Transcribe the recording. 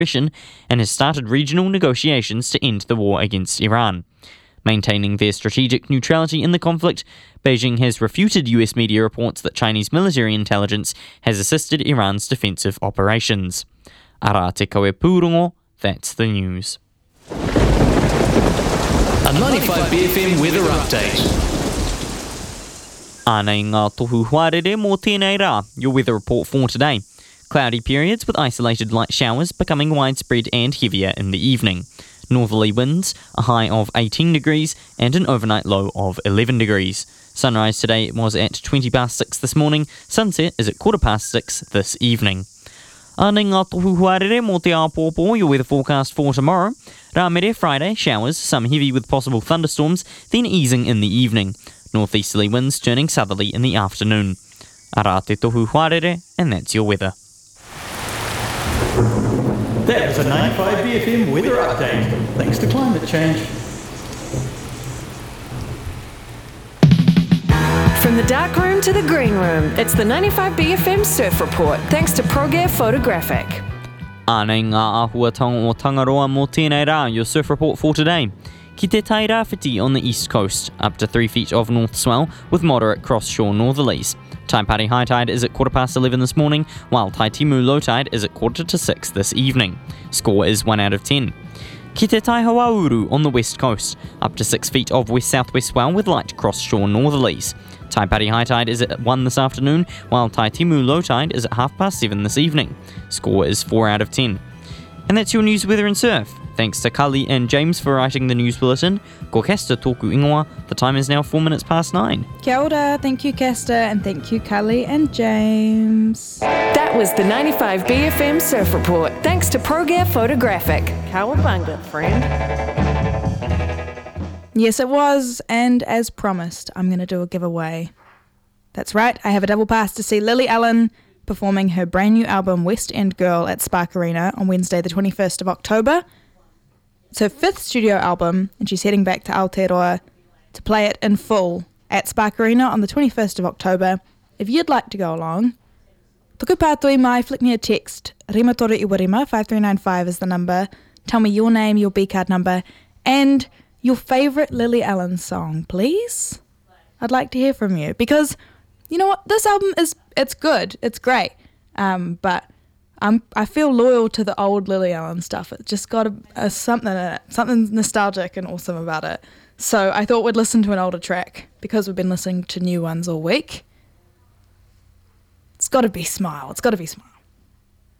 and has started regional negotiations to end the war against Iran. Maintaining their strategic neutrality in the conflict, Beijing has refuted US media reports that Chinese military intelligence has assisted Iran's defensive operations. Ara te kawe pūrongo, that's the news. A 95BFM weather update. Ānei ngā tohu huarere mō tēnei rā, your weather report for today. Cloudy periods with isolated light showers becoming widespread and heavier in the evening. Northerly winds, a high of 18 degrees and an overnight low of 11 degrees. Sunrise today was at 20 past 6 this morning. Sunset is at 6:15 this evening. Ānei ngā tohu huarere mō te āpōpō, your weather forecast for tomorrow. Rāmere Friday, showers, some heavy with possible thunderstorms, then easing in the evening. Northeasterly winds turning southerly in the afternoon. Ara te tohu huarere, and that's your weather. That was a 95BFM weather update. Thanks to climate change. From the dark room to the green room, it's the 95BFM Surf Report, thanks to ProGear Photographic. Ānei ngā āhuatanga o Tangaroa mō tēnei rā, your surf report for today. Ki te tai rāwhiti on the east coast, up to 3 feet of north swell with moderate cross-shore northerlies. Taipari high tide is at 11:15 this morning, while Taitimu low tide is at 5:45 this evening. Score is 1 out of 10. Ki te tai Hawauru on the west coast, up to 6 feet of west-southwest swell with light cross-shore northerlies. Taipari high tide is at 1 this afternoon, while Taitimu low tide is at 7:30 this evening. Score is 4 out of 10. And that's your news, weather and surf. Thanks to Cully and James for writing the news bulletin. Ko Kesta tōku ingoa. The time is now 4 minutes past 9. Kia ora, thank you Kesta, and thank you Cully and James. That was the 95BFM Surf Report, thanks to ProGear Photographic. Cowabunga, friend. Yes, it was, and as promised, I'm going to do a giveaway. That's right, I have a double pass to see Lily Allen performing her brand new album West End Girl at Spark Arena on Wednesday the 21st of October. It's her 5th studio album, and she's heading back to Aotearoa to play it in full at Spark Arena on the 21st of October. If you'd like to go along, tuku pātoi mai, flick me a text. Rimatore Iwarima, 5395 is the number. Tell me your name, your B-card number, and your favourite Lily Allen song, please. I'd like to hear from you, because you know what, this album it's good, it's great, but I feel loyal to the old Lily Allen stuff. It's just got something in it, something nostalgic and awesome about it. So I thought we'd listen to an older track, because we've been listening to new ones all week. It's got to be Smile.